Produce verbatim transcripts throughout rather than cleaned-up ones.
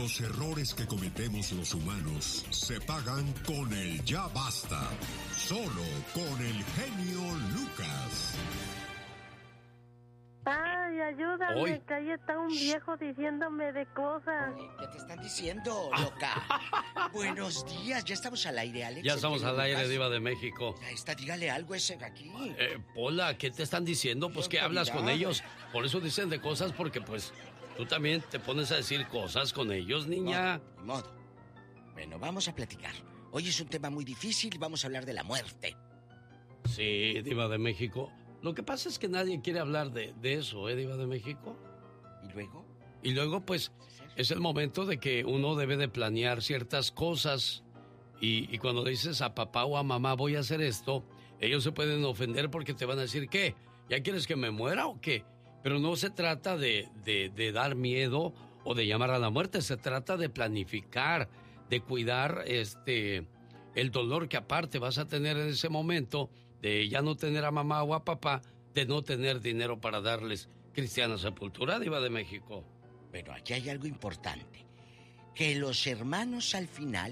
Los errores que cometemos los humanos se pagan con el ya basta. Solo con el genio Lucas. Ay, ayúdame, Hoy. que ahí está un viejo diciéndome de cosas. ¿Qué te están diciendo, loca? Buenos días, ya estamos al aire, Alex. Ya estamos al aire, Diva de México. Ya está, dígale algo ese aquí. Eh, Pola, ¿qué te están diciendo? Pues que hablas con ellos. Por eso dicen de cosas, porque pues tú también te pones a decir cosas con ellos, niña. Ni modo. Bueno, vamos a platicar. Hoy es un tema muy difícil, vamos a hablar de la muerte. Sí, Diva de México. Lo que pasa es que nadie quiere hablar de, de eso, ¿eh, Diva de México? ¿Y luego? Y luego, pues, es el momento de que uno debe de planear ciertas cosas. Y, y cuando dices a papá o a mamá, voy a hacer esto, ellos se pueden ofender porque te van a decir, ¿qué? ¿Ya quieres que me muera o qué? Pero no se trata de, de, de dar miedo o de llamar a la muerte, se trata de planificar, de cuidar este, el dolor que aparte vas a tener en ese momento, de ya no tener a mamá o a papá, de no tener dinero para darles cristiana sepultura, Diva de México. Pero aquí hay algo importante, que los hermanos al final,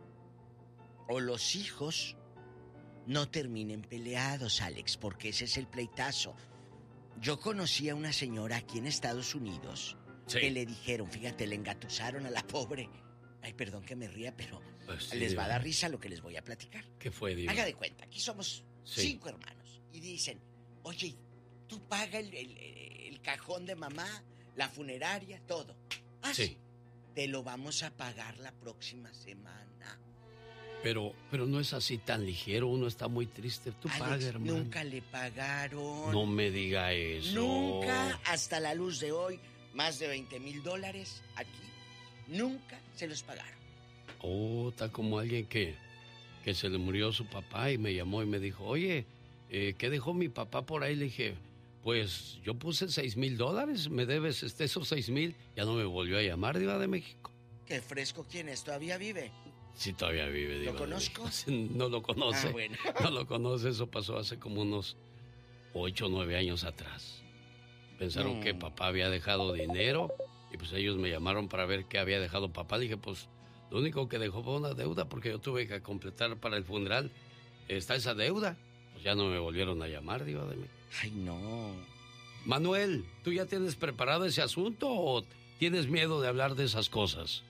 o los hijos, no terminen peleados, Alex, porque ese es el pleitazo. Yo conocí a una señora aquí en Estados Unidos, sí, que le dijeron, fíjate, le engatusaron a la pobre. Ay, perdón que me ría, pero pues sí, les va a dar risa lo que les voy a platicar. ¿Qué fue, Diva? Haga de cuenta, aquí somos sí. cinco hermanos. Y dicen, oye, tú paga el, el, el cajón de mamá, la funeraria, todo. Ah, sí. sí. Te lo vamos a pagar la próxima semana. Pero, pero no es así tan ligero, uno está muy triste. Tú Alex, paga, hermano. Nunca le pagaron. No me diga eso. Nunca, hasta la luz de hoy, más de veinte mil dólares aquí. Nunca se los pagaron. Oh, está como alguien que, que se le murió su papá y me llamó y me dijo, oye, eh, ¿qué dejó mi papá por ahí? Le dije, pues yo puse seis mil dólares, me debes este, esos seis mil. Ya no me volvió a llamar, Diva de México. Qué fresco, ¿quién es? ¿Todavía vive? Sí, todavía vive, Diva. ¿Lo conozco? No lo conoce. Ah, bueno. No lo conoce, eso pasó hace como unos ocho o nueve años atrás. Pensaron mm. que papá había dejado dinero y pues ellos me llamaron para ver qué había dejado papá. Dije, pues lo único que dejó fue una deuda porque yo tuve que completar para el funeral. Está esa deuda. Pues ya no me volvieron a llamar, Diva de México. Ay, no. Manuel, ¿tú ya tienes preparado ese asunto o tienes miedo de hablar de esas cosas?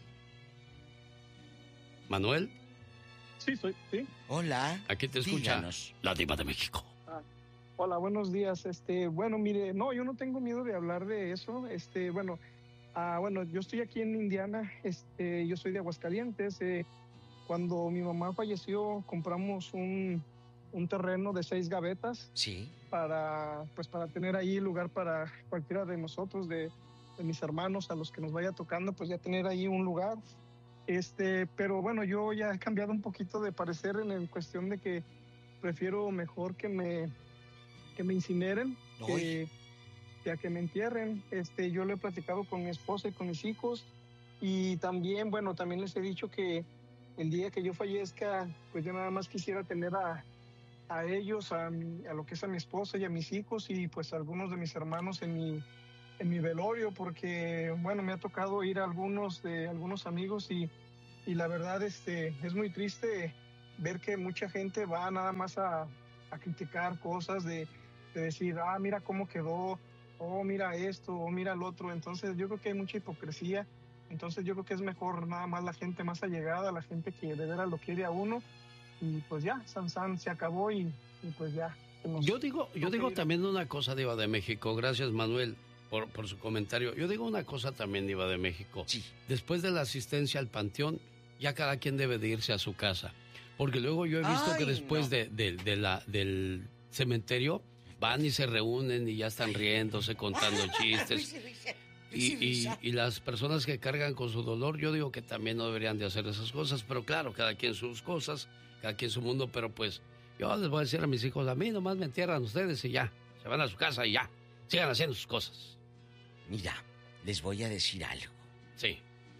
¿Manuel? Sí, soy, sí. Hola. Aquí te escucha Díganos. la Diva de México. Ah, hola, buenos días. Este, bueno, mire, no, yo no tengo miedo de hablar de eso. Este, bueno, ah, bueno, yo estoy aquí en Indiana. Este, yo soy de Aguascalientes. Eh, cuando mi mamá falleció, compramos un, un terreno de seis gavetas. Sí. Para, pues, para tener ahí lugar para cualquiera de nosotros, de, de mis hermanos, a los que nos vaya tocando, pues ya tener ahí un lugar. Este, pero bueno, yo ya he cambiado un poquito de parecer en, en cuestión de que prefiero mejor que me, que me incineren que, que a que me entierren. Este, yo lo he platicado con mi esposa y con mis hijos y también, bueno, también les he dicho que el día que yo fallezca, pues yo nada más quisiera tener a, a ellos, a, mi, a lo que es a mi esposa y a mis hijos y pues a algunos de mis hermanos en mi en mi velorio, porque bueno, me ha tocado ir a algunos de algunos amigos y, y la verdad este, es muy triste ver que mucha gente va nada más a, a criticar cosas, de, de decir, ah, mira cómo quedó, oh, mira esto, o oh, mira el otro. Entonces yo creo que hay mucha hipocresía. Entonces yo creo que es mejor nada más la gente más allegada, la gente que de veras lo quiere a uno, y pues ya, san san, se acabó y, y pues ya. Yo digo, yo digo también una cosa, Diva de México. Gracias, Manuel, Por, por su comentario. Yo digo una cosa también, Diva de México. Sí. Después de la asistencia al panteón, ya cada quien debe de irse a su casa. Porque luego yo he visto Ay, que después no. de, de, de la, del cementerio van y se reúnen y ya están riéndose, contando chistes. Y, y, y las personas que cargan con su dolor, yo digo que también no deberían de hacer esas cosas. Pero claro, cada quien sus cosas, cada quien su mundo. Pero pues yo les voy a decir a mis hijos, a mí nomás me entierran ustedes y ya. Se van a su casa y ya. Sigan haciendo sus cosas. Mira, les voy a decir algo. Sí.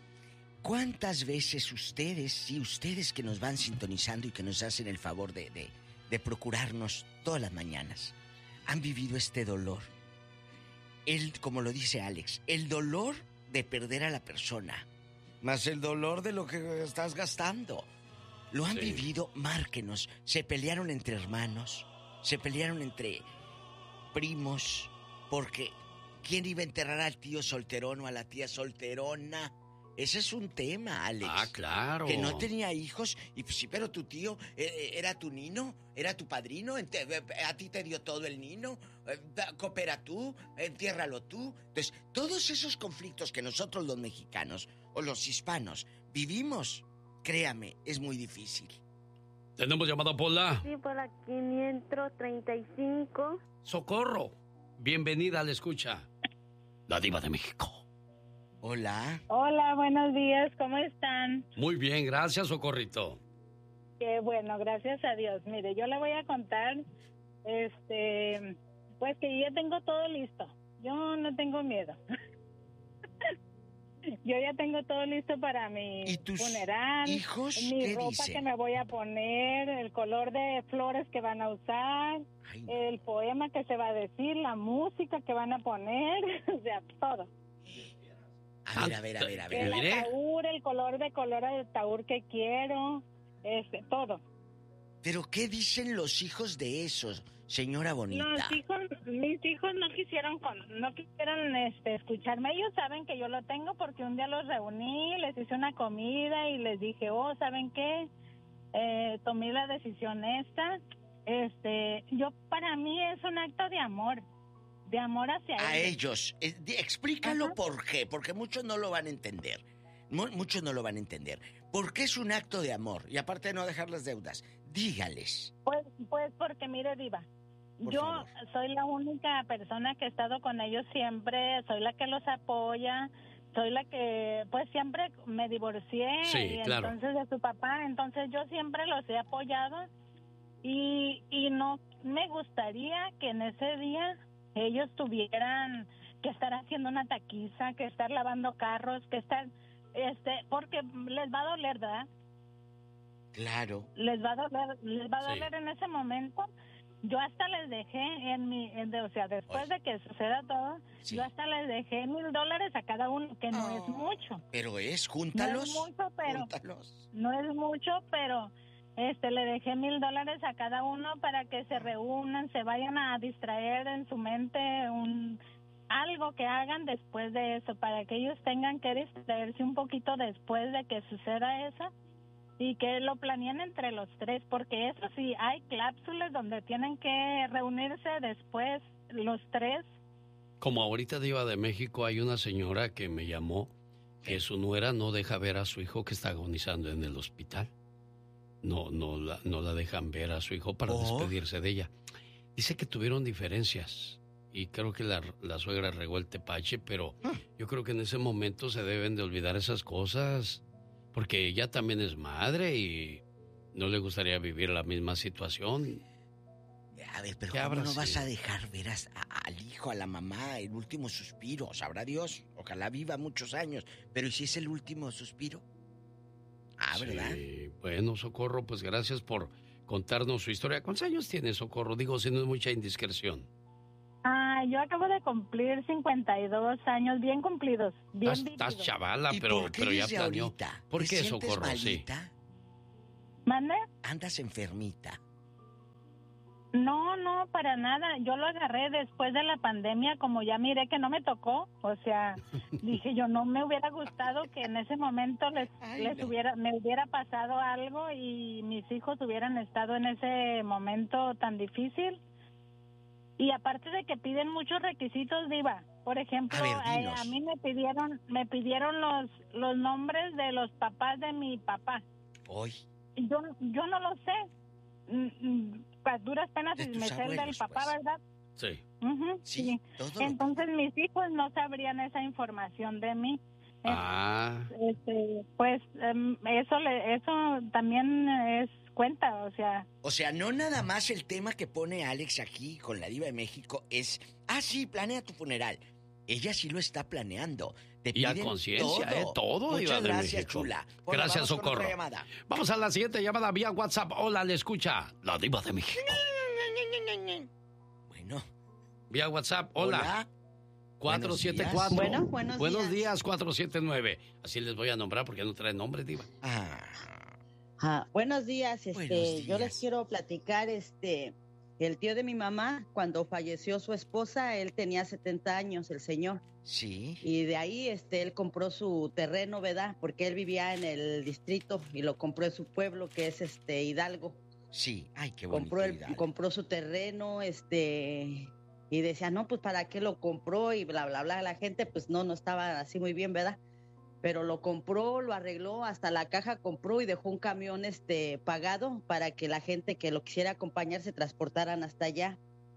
¿Cuántas veces ustedes, sí, ustedes que nos van sintonizando y que nos hacen el favor de, de, de procurarnos todas las mañanas, han vivido este dolor? El, como lo dice Alex, el dolor de perder a la persona. Más el dolor de lo que estás gastando. ¿Lo han sí. vivido? Márquenos. Se pelearon entre hermanos, se pelearon entre primos, porque ¿quién iba a enterrar al tío solterón o a la tía solterona? Ese es un tema, Alex. Ah, claro. Que no tenía hijos. Y pues sí, pero tu tío eh, era tu nino, era tu padrino. A ti te dio todo el nino. Eh, coopera tú, entiérralo tú. Entonces, todos esos conflictos que nosotros los mexicanos o los hispanos vivimos, créame, es muy difícil. ¿Tenemos llamada, Pola? Sí, por la quinientos treinta y cinco. Socorro. Bienvenida a la escucha. La Diva de México. Hola. Hola, buenos días, ¿cómo están? Muy bien, gracias, Socorrito. Qué bueno, gracias a Dios. Mire, yo le voy a contar, este, pues que ya tengo todo listo. Yo no tengo miedo. Yo ya tengo todo listo para mi ¿Y tus funeral, hijos mi qué ropa dicen? que me voy a poner, el color de flores que van a usar, Ay, no. el poema que se va a decir, la música que van a poner, o sea, todo. A ver, a ver, a ver, a ver. El A ver. ataúd, el color de color del ataúd que quiero, este, todo. Pero ¿qué dicen los hijos de esos, señora bonita? Los hijos, mis hijos no quisieron, con, no quisieron este, escucharme. Ellos saben que yo lo tengo porque un día los reuní, les hice una comida y les dije, oh, ¿saben qué? Eh, tomé la decisión esta. Este, yo, para mí es un acto de amor. De amor hacia A ellos. ellos. Eh, di- explícalo Ajá. por qué, porque muchos no lo van a entender. Mu- muchos no lo van a entender. ¿Por qué es un acto de amor? Y aparte de no dejar las deudas, dígales. Pues, pues porque mire, Diva, Por yo favor. soy la única persona que he estado con ellos siempre, soy la que los apoya, soy la que, pues siempre me divorcié Sí, y claro. entonces de su papá, entonces yo siempre los he apoyado y, y no me gustaría que en ese día ellos tuvieran que estar haciendo una taquiza, que estar lavando carros, que estar, este, porque les va a doler, ¿verdad? Claro. Les va a doler, les va a Sí. doler en ese momento. Yo hasta les dejé en mi, en de- o sea, después Oye. de que suceda todo, Sí. yo hasta les dejé mil dólares a cada uno, que no Oh. es mucho. Pero es, No júntalos. es mucho, pero Júntalos. no es mucho, pero este le dejé mil dólares a cada uno para que se reúnan, se vayan a distraer en su mente un algo que hagan después de eso, para que ellos tengan que distraerse un poquito después de que suceda eso. Y que lo planeen entre los tres, porque eso sí, hay cápsulas donde tienen que reunirse después los tres. Como ahorita Diva de México, hay una señora que me llamó que su nuera no deja ver a su hijo que está agonizando en el hospital. No, no la, no la dejan ver a su hijo para ¿Por? despedirse de ella. Dice que tuvieron diferencias y creo que la, la suegra regó el tepache, pero yo creo que en ese momento se deben de olvidar esas cosas, porque ella también es madre y no le gustaría vivir la misma situación. A ver, pero ¿Qué ¿cómo habrá no vas sido? a dejar ver a- a- al hijo, a la mamá, el último suspiro? Sabrá Dios, ojalá viva muchos años. Pero ¿y si es el último suspiro? Ah, ¿verdad? Sí, bueno, Socorro, pues gracias por contarnos su historia. ¿Cuántos años tiene, Socorro? Digo, si no es mucha indiscreción. Ah, yo acabo de cumplir cincuenta y dos años, bien cumplidos, bien Estás, estás vividos. chavala, ¿Y pero, por qué pero ya desde planeó. ahorita? ¿Por ¿Te qué, sientes Socorro? Sí. malita? ¿Mande? ¿Andas enfermita? No, no, para nada. Yo lo agarré después de la pandemia, como ya miré que no me tocó. O sea, dije yo, no me hubiera gustado que en ese momento les, Ay, les no. hubiera, me hubiera pasado algo y mis hijos hubieran estado en ese momento tan difícil. Y aparte de que piden muchos requisitos, Diva. Por ejemplo, A ver, a, dinos. a mí me pidieron, me pidieron los, los nombres de los papás de mi papá. Hoy. Yo, yo no lo sé. Mm, mm, a duras penas De y tus me sé el del abuelos, papá, pues. ¿verdad? Sí. Ujú, Sí, sí. todo lo- Entonces mis hijos no sabrían esa información de mí. Ah, Este, pues em, eso le, eso también es cuenta, o sea, O sea, no nada más el tema que pone Alex aquí con la Diva de México es, ah, sí, planea tu funeral. Ella sí lo está planeando. Te y a piden conciencia, todo. ¿eh? Todo, Diva Muchas de gracias, México. chula. Hola, Gracias, vamos con otra Socorro. llamada. Vamos a la siguiente llamada vía WhatsApp. Hola, le escucha la Diva de México. Bueno, Vía WhatsApp, hola. hola. cuatro siete cuatro. Bueno, buenos, buenos días. días, cuatro siete nueve. Así les voy a nombrar porque no trae nombre, diva. Ah. Ah, buenos días, este, Buenos días. yo les quiero platicar, este, el tío de mi mamá, cuando falleció su esposa, él tenía setenta años, el señor. Sí. Y de ahí, este, él compró su terreno, ¿verdad? Porque él vivía en el distrito y lo compró en su pueblo, que es, este, Hidalgo. Sí, ay, qué bonito. Compró, el, compró su terreno, este, y decía, no, pues, ¿para qué lo compró? Y bla, bla, bla, la gente, pues, no, no estaba así muy bien, ¿verdad? Pero lo compró, lo arregló, hasta la caja compró y dejó un camión este pagado para que la gente que lo quisiera acompañar se transportaran hasta allá.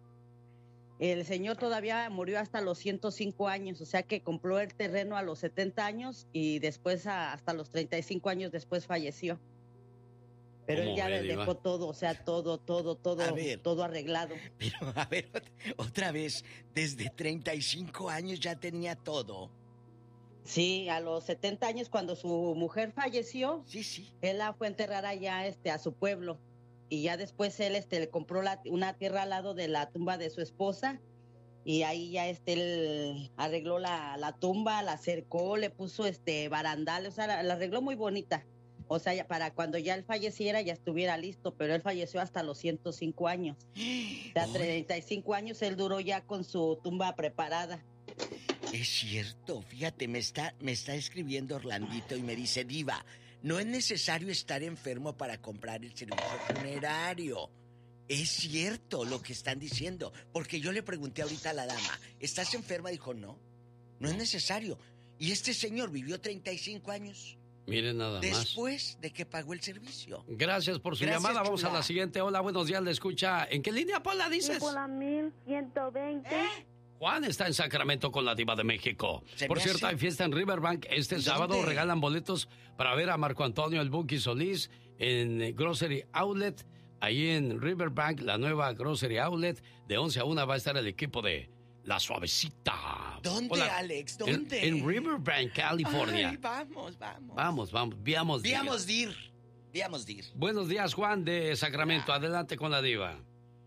El señor todavía murió hasta los ciento cinco años, o sea que compró el terreno a los setenta años y después a, hasta los treinta y cinco años después falleció. Pero él ya le dejó todo, o sea, todo, todo, todo, ver, todo arreglado. Pero a ver, otra vez, desde treinta y cinco años ya tenía todo. Sí, a los setenta años cuando su mujer falleció, sí, sí. él la fue a enterrar allá este, a su pueblo y ya después él este, le compró la, una tierra al lado de la tumba de su esposa y ahí ya este, él arregló la, la tumba, la cercó, le puso este barandal, o sea, la, la arregló muy bonita. O sea, ya, para cuando ya él falleciera ya estuviera listo, pero él falleció hasta los ciento cinco años. O sea, treinta y cinco años él duró ya con su tumba preparada. Es cierto, fíjate, me está, me está escribiendo Orlandito y me dice, Diva, no es necesario estar enfermo para comprar el servicio funerario. Es cierto lo que están diciendo, porque yo le pregunté ahorita a la dama, ¿estás enferma? Dijo, no, no es necesario. Y este señor vivió treinta y cinco años. Miren nada después más. Después de que pagó el servicio. Gracias por su Gracias, llamada. Vamos chula. a la siguiente. Hola, buenos días. Le escucha. ¿En qué línea, Paula, dices? Por la mil ciento veinte. ¿Eh? Juan está en Sacramento con la Diva de México. Por cierto, hace... hay fiesta en Riverbank. Este ¿Dónde? sábado regalan boletos para ver a Marco Antonio El Buki Solís en Grocery Outlet. Ahí en Riverbank, la nueva Grocery Outlet. De once a una va a estar el equipo de La Suavecita. ¿Dónde, Hola. Alex? ¿Dónde? En, en Riverbank, California. Ay, vamos, vamos. Vamos, vamos. Viamos dir. Viamos dir. Viamos dir. Buenos días, Juan de Sacramento. Adelante con la Diva.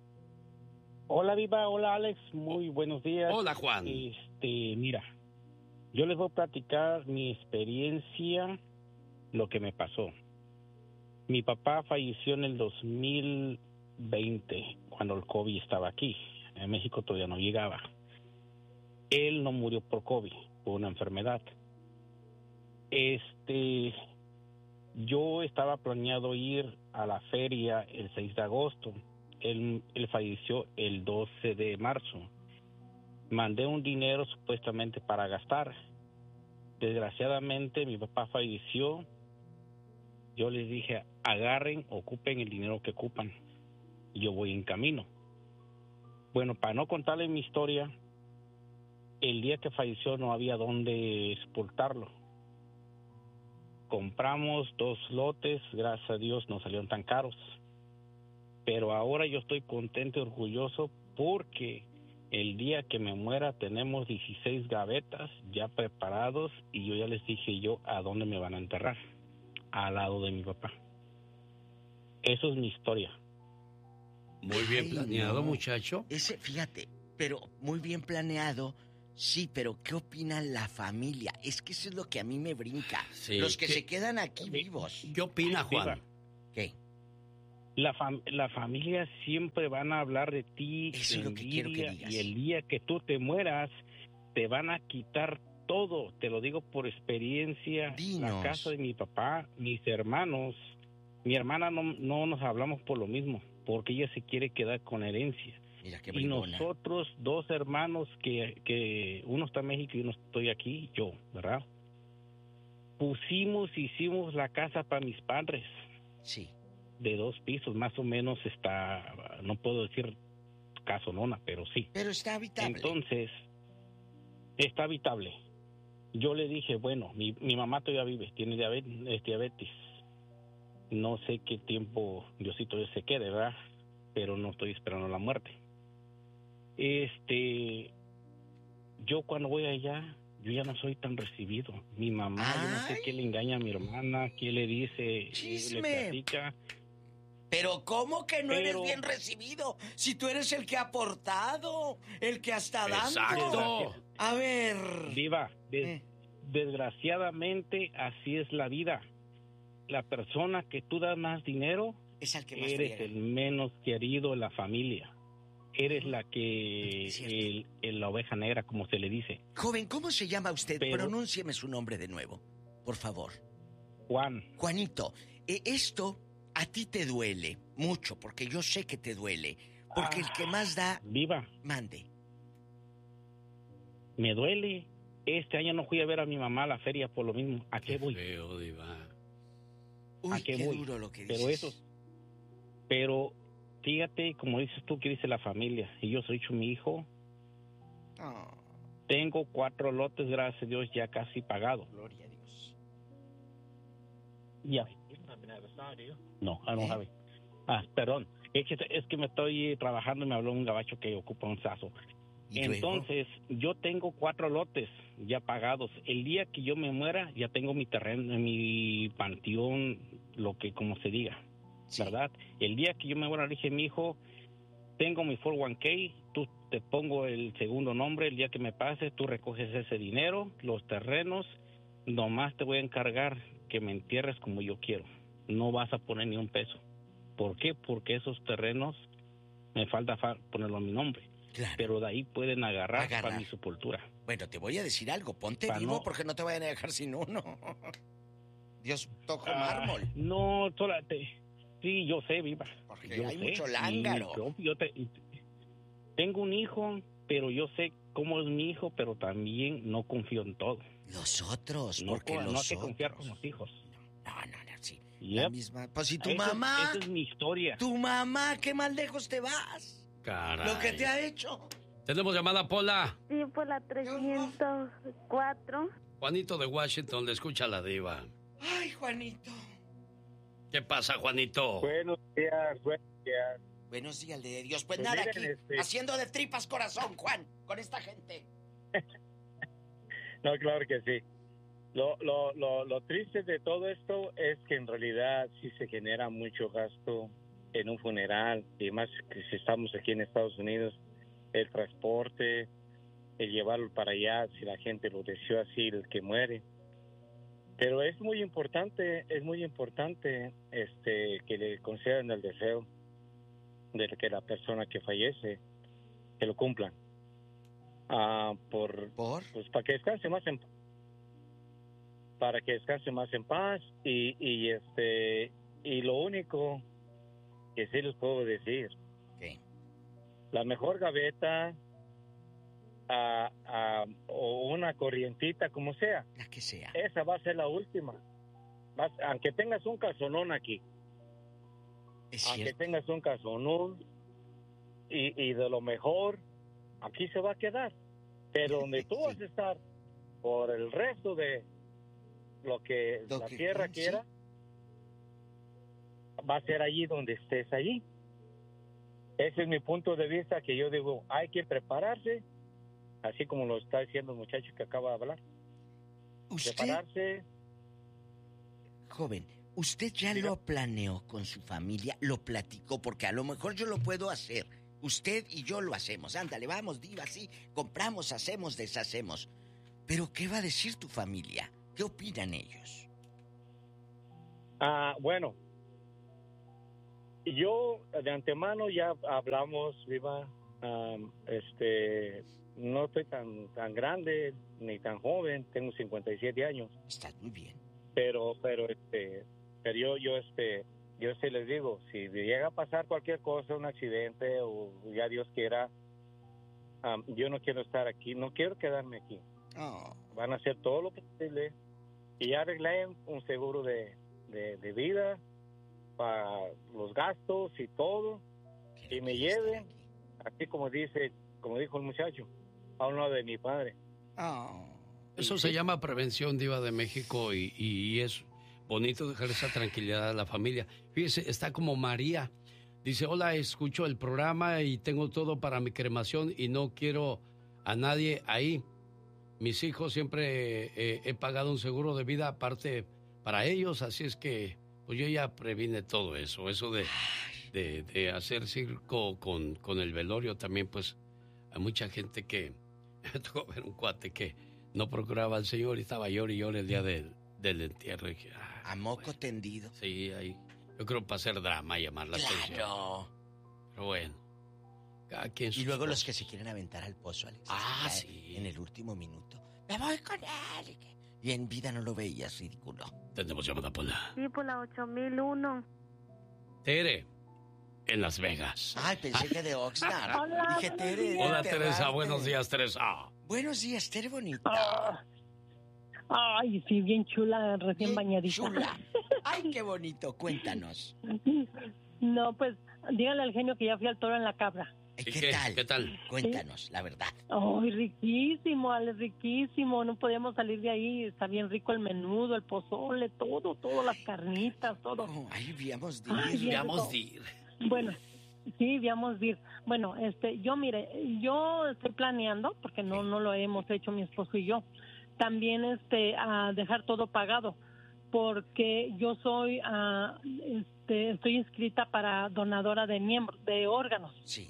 Hola, Diva. Hola, Alex. Muy buenos días. Hola, Juan. Este, mira, yo les voy a platicar mi experiencia, lo que me pasó. Mi papá falleció en el dos mil veinte, cuando el COVID estaba aquí. En México todavía no llegaba. Él no murió por COVID, por una enfermedad. Este, yo estaba planeado ir a la feria el seis de agosto. Él, él falleció el doce de marzo. Mandé un dinero supuestamente para gastar. Desgraciadamente mi papá falleció. Yo les dije, agarren, ocupen el dinero que ocupan. Yo voy en camino. Bueno, para no contarles mi historia, el día que falleció no había dónde sepultarlo. Compramos dos lotes, gracias a Dios no salieron tan caros. Pero ahora yo estoy contento y orgulloso porque el día que me muera tenemos dieciséis gavetas ya preparados y yo ya les dije yo a dónde me van a enterrar, al lado de mi papá. Eso es mi historia. Muy bien Ay, planeado, no. muchacho. Ese, fíjate, pero muy bien planeado. Sí, pero ¿qué opina la familia? Es que eso es lo que a mí me brinca. Sí, Los que ¿qué- se quedan aquí vivos. ¿Qué opina, Juan? ¿Qué? La, fam- la familia siempre van a hablar de ti, Eso es lo que quiero que envidia, digas. y el día que tú te mueras te van a quitar todo. Te lo digo por experiencia. Dinos. La casa de mi papá, mis hermanos, mi hermana no, no nos hablamos por lo mismo, porque ella se quiere quedar con herencia. Mira qué Y bribona. nosotros, dos hermanos, que, que uno está en México y uno estoy aquí, yo, ¿verdad? Pusimos, hicimos la casa para mis padres. Sí. De dos pisos, más o menos está, no puedo decir casonona, pero sí. Pero está habitable. Entonces, está habitable. Yo le dije, bueno, mi, mi mamá todavía vive, tiene diabetes, diabetes. No sé qué tiempo Diosito se quede, ¿verdad? Pero no estoy esperando la muerte. Este, yo cuando voy allá, yo ya no soy tan recibido. Mi mamá, yo no sé Ay. qué le engaña a mi hermana, qué le dice, Chisme. le platica. Pero ¿cómo que no Pero- eres bien recibido? Si tú eres el que ha aportado, el que está dando. Exacto. A ver. Viva, de- Eh. desgraciadamente así es la vida. La persona que tú das más dinero, Es al que más eres friega. el menos querido en la familia. Eres la que, Es cierto. el, el- la oveja negra, como se le dice. Joven, ¿cómo se llama usted? Pero- Pronúncieme su nombre de nuevo, por favor. Juan, Juanito, eh, esto a ti te duele mucho, porque yo sé que te duele. Porque el que más da, viva, mande. me duele. Este año no fui a ver a mi mamá a la feria por lo mismo. ¿A qué Qué voy? feo, Diva. Uy, ¿A qué qué voy? duro lo que dices. Pero eso, pero fíjate, como dices tú, que dice la familia. Y yo soy mi hijo. Oh, Tengo cuatro lotes, gracias a Dios, ya casi pagados. gloria a Dios. Ya. No, I don't ¿Eh? have it. Ah, perdón. Es que, es que me estoy trabajando y me habló un gabacho que ocupa un sazo. ¿Y luego? Entonces, yo tengo cuatro lotes ya pagados. El día que yo me muera, ya tengo mi terreno, mi panteón, lo que como se diga, Sí. ¿verdad? El día que yo me muera, le dije, mi hijo, tengo mi cuatro uno K, tú te pongo el segundo nombre, el día que me pase, tú recoges ese dinero, los terrenos, nomás te voy a encargar que me entierres como yo quiero. No vas a poner ni un peso. ¿Por qué? Porque esos terrenos me falta fa- ponerlo a mi nombre. Claro. Pero de ahí pueden agarrar, Agarrar. para mi sepultura. Bueno, te voy a decir algo. Ponte Pa' vivo no- porque no te vayan a dejar sin uno. Dios tocó Ah, mármol. no, toda, te- sí, yo sé, viva. Porque Yo hay sé, mucho y lángaro. yo, yo te- y- tengo un hijo, pero yo sé cómo es mi hijo, pero también no confío en todo. Los otros, No, porque co- los no hay que confiar otros. con los hijos. No, no, no, sí. La Yep. misma. Pues si tu Esa es- mamá, esa es mi historia. tu mamá, ¿qué más lejos te vas? Caray. Lo que te ha hecho. Tenemos llamada, Pola. Sí, por la trescientos cuatro. Juanito de Washington le escucha a la Diva. Ay, Juanito. ¿Qué pasa, Juanito? Buenos días, buenos días. Buenos días, de Dios. Pues, Pues nada, miren, aquí, este- haciendo de tripas corazón, Juan, con esta gente. No, claro que sí. Lo, lo, lo, lo triste de todo esto es que en realidad sí se genera mucho gasto en un funeral, y más que si estamos aquí en Estados Unidos, el transporte, el llevarlo para allá, si la gente lo deseó así, el que muere. Pero es muy importante, es muy importante este que le concedan el deseo de que la persona que fallece, que lo cumplan. Ah, por, ¿Por? pues para que descanse más en para que descanse más en paz y, y este y lo único que sí les puedo decir, ¿Qué? la mejor gaveta a, a- o una corrientita como sea, La que sea. esa va a ser la última. Vas- aunque tengas un casonón aquí, Es aunque cierto. tengas un casonón y, y de lo mejor, aquí se va a quedar. Pero donde tú Sí. vas a estar por el resto de lo que Lo la que- tierra sí. quiera, va a ser allí donde estés allí. Ese es mi punto de vista, que yo digo, hay que prepararse, así como lo está diciendo el muchacho que acaba de hablar. Usted, Prepararse. joven, usted ya Diga. lo planeó con su familia, lo platicó, porque a lo mejor yo lo puedo hacer. Usted y yo lo hacemos. Ándale, vamos, diva, sí. Compramos, hacemos, deshacemos. Pero, ¿qué va a decir tu familia? ¿Qué opinan ellos? Ah, bueno, yo de antemano ya hablamos, Viva, am, este, no estoy tan tan grande ni tan joven, tengo cincuenta y siete años, Estás muy bien. pero pero este, pero yo yo este, yo sí les digo, si llega a pasar cualquier cosa, un accidente o ya Dios quiera, am, yo no quiero estar aquí, no quiero quedarme aquí. Oh, Van a hacer todo lo posible y ya arreglé un seguro de, de, de vida para los gastos y todo, que y no me quiere estar lleven, aquí. así como dice, como dijo el muchacho, a un lado de mi padre. Oh, Eso se llama prevención, Diva de México, y, y es bonito dejar esa tranquilidad a la familia. Fíjese, está como María. Dice, hola, escucho el programa y tengo todo para mi cremación y no quiero a nadie ahí. Mis hijos siempre eh, he pagado un seguro de vida aparte para ellos, así es que pues yo ya previne todo eso, eso de, de, de hacer circo con, con el velorio también, pues hay mucha gente que, me tocó ver un cuate que no procuraba al Señor y estaba llorando y llorando el día del, del entierro. Y dije, a moco bueno, tendido. Sí, ahí, yo creo para hacer drama y llamar la claro. atención. Pero bueno, cada quien Y luego cosas. los que se quieren aventar al pozo, Alex. Ah, sí. En el último minuto. Me voy con él. Y en vida no lo veías, ridículo. Tenemos llamada por la... Sí, por la ocho mil uno. Tere, en Las Vegas. Ay, pensé que de Oxnard. Hola, Dije, Tere. Hola, enterrarte. Teresa. Buenos días, Teresa. Buenos días, Tere bonita. Oh. Ay, sí, bien chula, recién Bien bañadita. chula. Ay, qué bonito. Cuéntanos. No, pues, dígale al genio que ya fui al toro en la cabra. ¿Qué, qué tal? ¿Qué tal? Cuéntanos, la verdad. Ay, riquísimo, Alex, riquísimo. No podíamos salir de ahí. Está bien rico el menudo, el pozole, todo, todo, las carnitas, todo. Oh, ahí viamos de Ay, ir. bien Vamos rico. a ir. Bueno, sí, viamos ir. Bueno, este, yo mire, yo estoy planeando, porque no, no lo hemos hecho mi esposo y yo, también este, a dejar todo pagado, porque yo soy, uh, este, estoy inscrita para donadora de miembros, de órganos. Sí.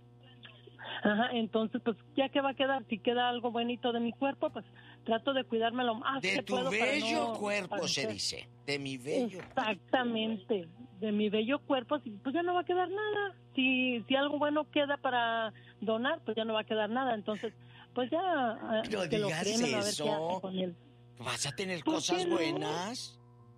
Ajá, entonces, pues, ¿ya qué va a quedar? Si queda algo bonito de mi cuerpo, pues, trato de cuidarme lo más De que tu puedo para bello no cuerpo, padecer. se dice. De mi bello. Exactamente, de mi bello cuerpo, pues ya no va a quedar nada. Si si algo bueno queda para donar, pues ya no va a quedar nada. Entonces, pues ya No que lo digas cremen a ver eso. qué hace con él. ¿Vas a tener ¿Por cosas qué no? buenas?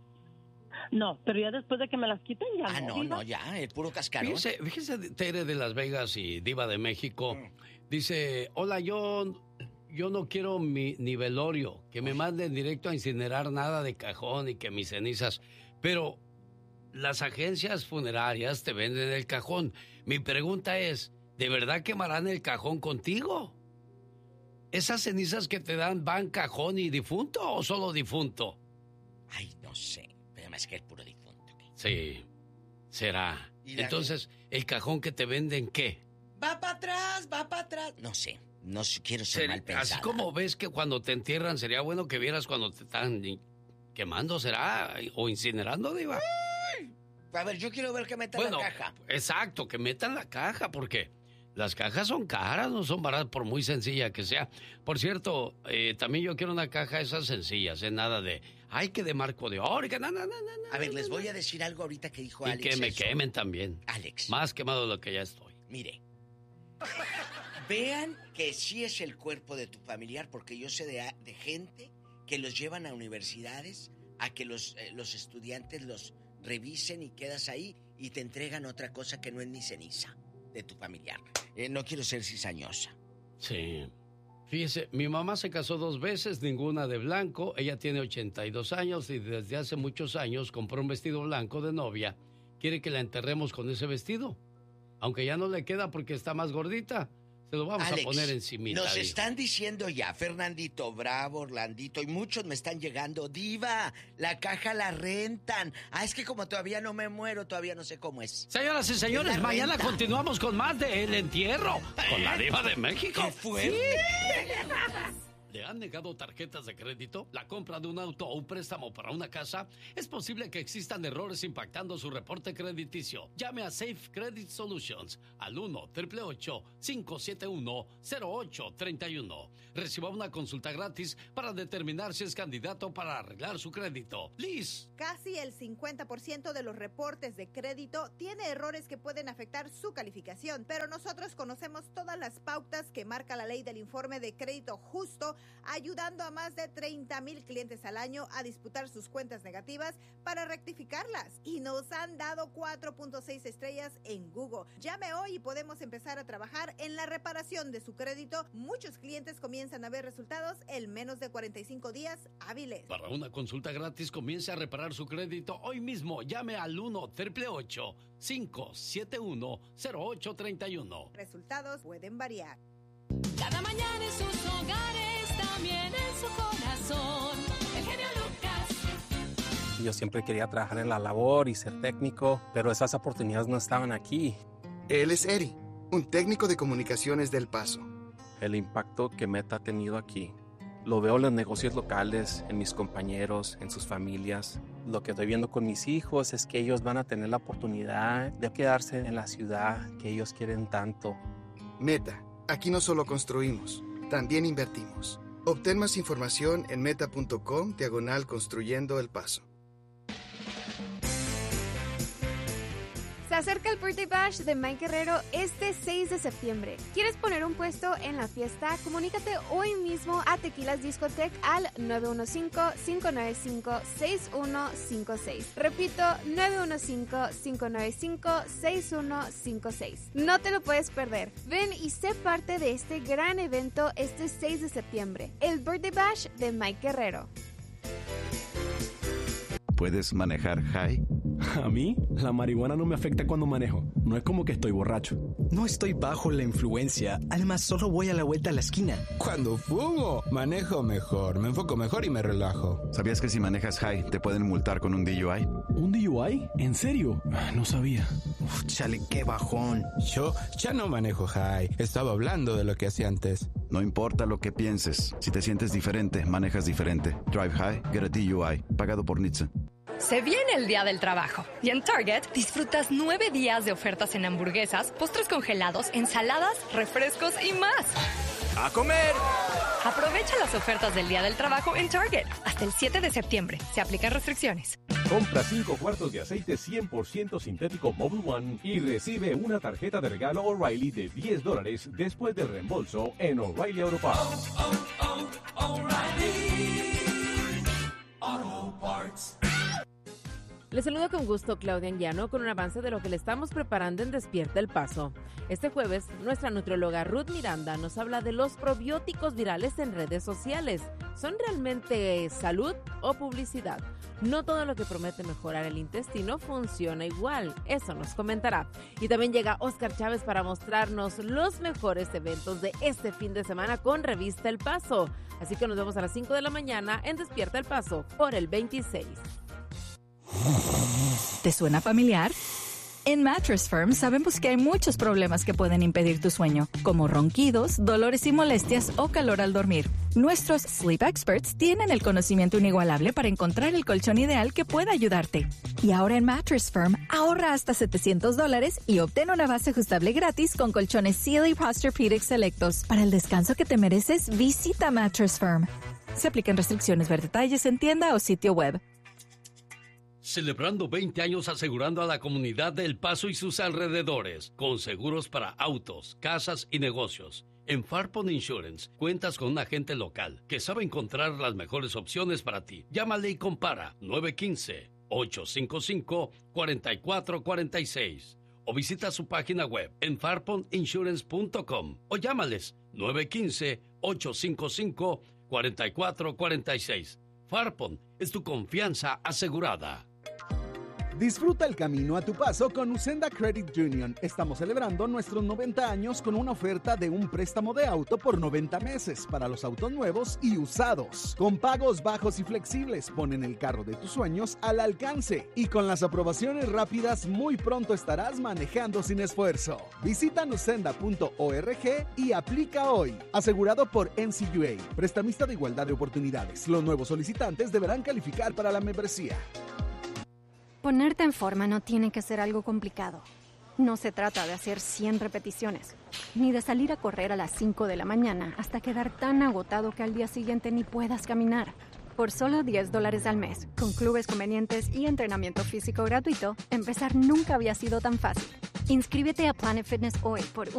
No, pero ya después de que me las quiten ya Ah, no, Diva. no, ya, el puro cascarón. Fíjese, fíjese, Tere de Las Vegas y Diva de México. Dice, hola, yo, yo no quiero mi, ni velorio, que me manden directo a incinerar nada de cajón y que mis cenizas. Pero las agencias funerarias te venden el cajón. Mi pregunta es, ¿de verdad quemarán el cajón contigo? ¿Esas cenizas que te dan van cajón y difunto o solo difunto? Ay, no sé. Pero más que el puro difunto. Sí, será. ¿Y la Entonces, ¿el cajón que te venden qué? Va para atrás, va para atrás. No sé, no sé, quiero ser Ser- mal pensada. así como ves que cuando te entierran, sería bueno que vieras cuando te están quemando, ¿será? O incinerando, Diva. A ver, yo quiero ver que metan Bueno, la caja. exacto, que metan la caja, porque las cajas son caras, no son baratas, por muy sencilla que sea. Por cierto, eh, también yo quiero una caja esas sencillas, ¿eh? Nada de, ay, que de marco de oro, y que na, na, na, na, A ver, na, les na, voy na. a decir algo ahorita que dijo Y Alex. que me eso. quemen también. Alex, Más quemado de lo que ya estoy. mire. Vean que sí es el cuerpo de tu familiar, porque yo sé de, de gente que los llevan a universidades a que los, eh, los estudiantes los revisen y quedas ahí y te entregan otra cosa que no es ni ceniza de tu familiar. Eh, no quiero ser cizañosa. Sí. Fíjese, mi mamá se casó dos veces, ninguna de blanco. Ella tiene ochenta y dos años y desde hace muchos años compró un vestido blanco de novia. Quiere que la enterremos con ese vestido. Aunque ya no le queda porque está más gordita. Se lo vamos Alex, a poner encimita. nos dijo. están diciendo ya, Fernandito, Bravo, Orlandito, y muchos me están llegando. Diva, la caja la rentan. Ah, es que como todavía no me muero, todavía no sé cómo es. Señoras y señores, La mañana renta. continuamos con más de El Entierro con la Diva de México. ¡Qué fuerte! ¿Le han negado tarjetas de crédito? ¿La compra de un auto o un préstamo para una casa? Es posible que existan errores impactando su reporte crediticio. Llame a Safe Credit Solutions al uno, ocho ocho ocho, cinco siete uno, cero ocho tres uno. Reciba una consulta gratis para determinar si es candidato para arreglar su crédito. Liz. Casi el cincuenta por ciento de los reportes de crédito tiene errores que pueden afectar su calificación, pero nosotros conocemos todas las pautas que marca la ley del informe de crédito justo, ayudando a más de treinta mil clientes al año a disputar sus cuentas negativas para rectificarlas. Y nos han dado cuatro punto seis estrellas en Google. Llame hoy y podemos empezar a trabajar en la reparación de su crédito. Muchos clientes comienzan a ver resultados en menos de cuarenta y cinco días hábiles. Para una consulta gratis, comience a reparar su crédito hoy mismo. Llame al uno, ocho ocho ocho, cinco siete uno, cero ocho tres uno. Resultados pueden variar. Cada mañana en sus hogares, también en su corazón. El genio Lucas. Yo siempre quería trabajar en la labor y ser técnico, pero esas oportunidades no estaban aquí. Él es Eri, un técnico de comunicaciones del Paso. El impacto que Meta ha tenido aquí lo veo en los negocios locales, en mis compañeros, en sus familias. Lo que estoy viendo con mis hijos es que ellos van a tener la oportunidad de quedarse en la ciudad que ellos quieren tanto. Meta, aquí no solo construimos, también invertimos. Obtén más información en meta.com diagonal construyendo el paso. Se acerca el Birthday Bash de Mike Guerrero este seis de septiembre. ¿Quieres poner un puesto en la fiesta? Comunícate hoy mismo a Tequilas Discotech al nueve uno cinco, cinco nueve cinco, seis uno cinco seis. Repito, nueve uno cinco, cinco nueve cinco, seis uno cinco seis. No te lo puedes perder. Ven y sé parte de este gran evento este seis de septiembre. El Birthday Bash de Mike Guerrero. ¿Puedes manejar high? A mí, la marihuana no me afecta cuando manejo. No es como que estoy borracho. No estoy bajo la influencia. Además, solo voy a la vuelta a la esquina. Cuando fumo, manejo mejor, me enfoco mejor y me relajo. ¿Sabías que si manejas high te pueden multar con un D U I? ¿Un D U I? ¿En serio? No sabía. Uf, chale, qué bajón. Yo ya no manejo high. Estaba hablando de lo que hacía antes. No importa lo que pienses. Si te sientes diferente, manejas diferente. Drive high, get a D U I. Pagado por N H T S A. Se viene el Día del Trabajo y en Target disfrutas nueve días de ofertas en hamburguesas, postres congelados, ensaladas, refrescos y más. ¡A comer! Aprovecha las ofertas del Día del Trabajo en Target hasta el siete de septiembre. Se aplican restricciones. Compra cinco cuartos de aceite cien por ciento sintético Mobil One y recibe una tarjeta de regalo O'Reilly de diez dólares después del reembolso en O'Reilly Auto Parts. Oh, oh, oh, O'Reilly Auto Parts. Les saludo con gusto Claudia Anguiano con un avance de lo que le estamos preparando en Despierta el Paso. Este jueves, nuestra nutrióloga Ruth Miranda nos habla de los probióticos virales en redes sociales. ¿Son realmente salud o publicidad? No todo lo que promete mejorar el intestino funciona igual. Eso nos comentará. Y también llega Oscar Chávez para mostrarnos los mejores eventos de este fin de semana con Revista El Paso. Así que nos vemos a las cinco de la mañana en Despierta el Paso por el veintiséis. ¿Te suena familiar? En Mattress Firm sabemos que hay muchos problemas que pueden impedir tu sueño, como ronquidos, dolores y molestias o calor al dormir. Nuestros Sleep Experts tienen el conocimiento inigualable para encontrar el colchón ideal que pueda ayudarte. Y ahora en Mattress Firm, ahorra hasta setecientos dólares y obtén una base ajustable gratis con colchones Sealy Posturepedic selectos. Para el descanso que te mereces, visita Mattress Firm. Se aplican restricciones, ver detalles en tienda o sitio web. Celebrando veinte años asegurando a la comunidad de El Paso y sus alrededores con seguros para autos, casas y negocios. En Farpon Insurance cuentas con un agente local que sabe encontrar las mejores opciones para ti. Llámale y compara nueve uno cinco, ocho cinco cinco, cuatro cuatro cuatro seis o visita su página web en farpon insurance punto com o llámales nueve uno cinco, ocho cinco cinco, cuatro cuatro cuatro seis. Farpon es tu confianza asegurada. Disfruta el camino a tu paso con Usenda Credit Union. Estamos celebrando nuestros noventa años con una oferta de un préstamo de auto por noventa meses para los autos nuevos y usados. Con pagos bajos y flexibles, ponen el carro de tus sueños al alcance. Y con las aprobaciones rápidas, muy pronto estarás manejando sin esfuerzo. Visita usenda punto org y aplica hoy. Asegurado por N C U A, prestamista de igualdad de oportunidades. Los nuevos solicitantes deberán calificar para la membresía. Ponerte en forma no tiene que ser algo complicado. No se trata de hacer cien repeticiones, ni de salir a correr a las cinco de la mañana hasta quedar tan agotado que al día siguiente ni puedas caminar. Por solo diez dólares al mes, con clubes convenientes y entrenamiento físico gratuito, empezar nunca había sido tan fácil. Inscríbete a Planet Fitness hoy por